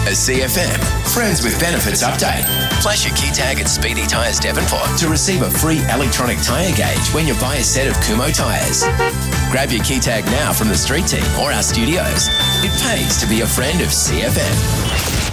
A CFM Friends with Benefits update. Flash your key tag at Speedy Tyres Devonport to receive a free electronic tyre gauge when you buy a set of Kumho tyres. Grab your key tag now from the street team or our studios. It pays to be a friend of CFM.